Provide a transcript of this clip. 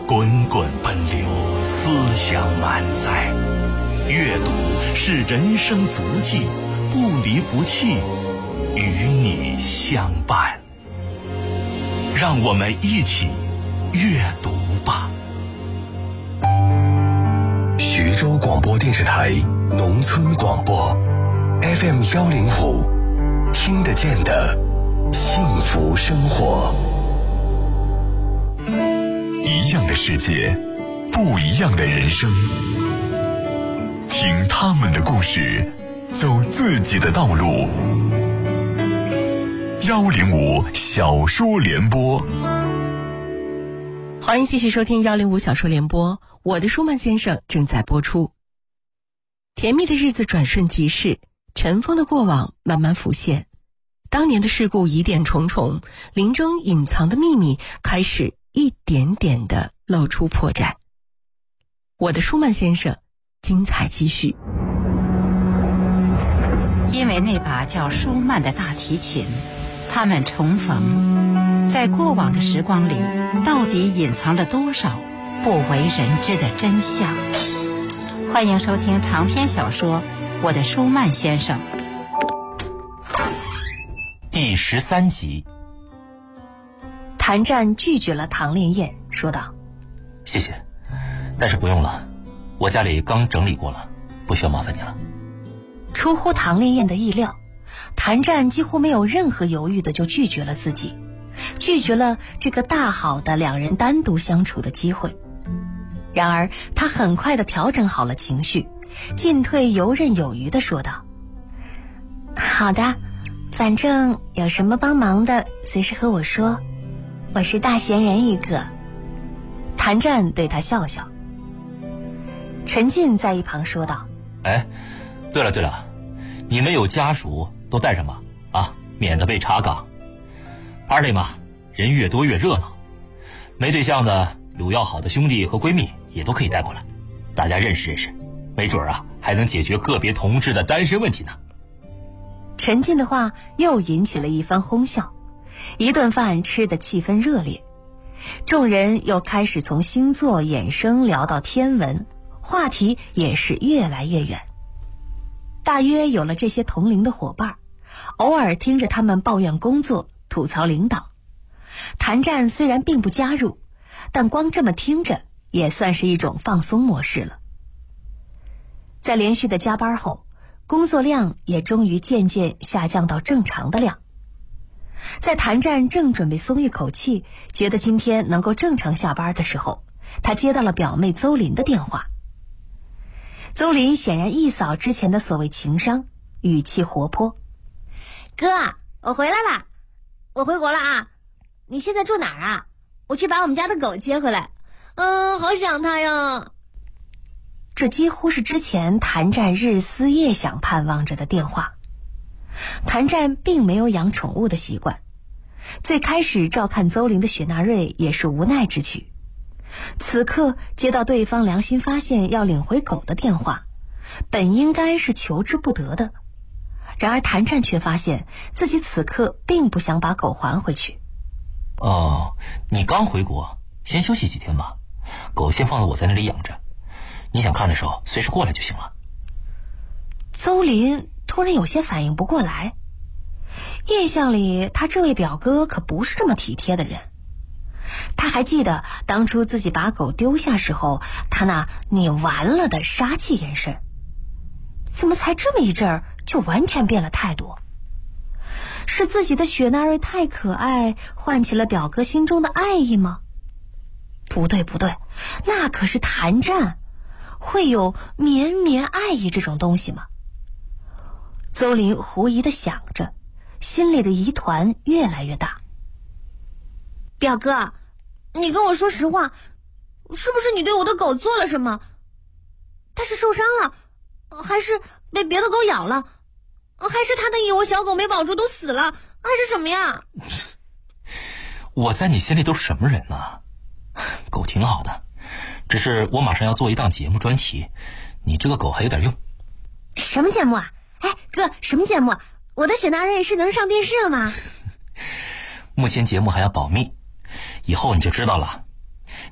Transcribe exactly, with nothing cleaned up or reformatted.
滚滚奔流，思想满载。阅读是人生足迹，不离不弃，与你相伴。让我们一起阅读吧。 徐州广播电视台农村广播 F M 幺零五，听得见的幸福生活。一样的世界，不一样的人生。听他们的故事，走自己的道路。幺零五小说联播， 欢迎继续收听幺零五小说联播。我的舒曼先生正在播出。甜蜜的日子转瞬即逝，尘封的过往慢慢浮现，当年的事故疑点重重，林中隐藏的秘密开始一点点地露出破绽。我的舒曼先生精彩继续。 因为那把叫舒曼的大提琴，他们重逢，在过往的时光里，到底隐藏了多少不为人知的真相？欢迎收听长篇小说《我的舒曼先生》 第十三集。 谭战拒绝了唐莲燕，说道： 谢谢，但是不用了，我家里刚整理过了，不需要麻烦你了。 出乎唐莲燕的意料，谭战几乎没有任何犹豫的就拒绝了自己，拒绝了这个大好的两人单独相处的机会。然而他很快的调整好了情绪，进退游刃有余的说道：好的，反正有什么帮忙的随时和我说，我是大闲人一个。谭战对他笑笑。陈进在一旁说道： 哎，对了对了，你们有家属都带上吧，啊，免得被查岗。party 嘛，人越多越热闹，没对象的有要好的兄弟和闺蜜也都可以带过来，大家认识认识，没准啊还能解决个别同志的单身问题呢。 陈进的话又引起了一番哄笑，一顿饭吃得气氛热烈，众人又开始从星座衍生聊到天文，话题也是越来越远。大约有了这些同龄的伙伴，偶尔听着他们抱怨工作，吐槽领导。谭战虽然并不加入，但光这么听着也算是一种放松模式了。在连续的加班后，工作量也终于渐渐下降到正常的量。在谭战正准备松一口气，觉得今天能够正常下班的时候，他接到了表妹邹琳的电话。邹琳显然一扫之前的所谓情商，语气活泼： 哥，我回来了，我回国了啊！你现在住哪儿啊？我去把我们家的狗接回来。嗯，好想它呀。 这几乎是之前谭战日思夜想盼望着的电话。谭战并没有养宠物的习惯，最开始照看邹琳的雪纳瑞也是无奈之举。此刻接到对方良心发现要领回狗的电话，本应该是求之不得的，然而谭战却发现自己此刻并不想把狗还回去。 哦，你刚回国，先休息几天吧，狗先放在我在那里养着，你想看的时候随时过来就行了。 邹琳突然有些反应不过来，印象里他这位表哥可不是这么体贴的人。他还记得当初自己把狗丢下时候，他那你完了的杀气眼神，怎么才这么一阵儿就完全变了态度？是自己的雪纳瑞太可爱，唤起了表哥心中的爱意吗？不对不对，那可是谭战，会有绵绵爱意这种东西吗？邹琳狐疑地想着，心里的疑团越来越大。 表哥，你跟我说实话，是不是你对我的狗做了什么？它是受伤了，还是被别的狗咬了，还是他的一窝小狗没保住都死了，还是什么呀？ 我在你心里都是什么人呢？狗挺好的，只是我马上要做一档节目专题，你这个狗还有点用。 什么节目啊？哎，哥，什么节目？我的雪纳瑞是能上电视了吗？ 目前节目还要保密，以后你就知道了。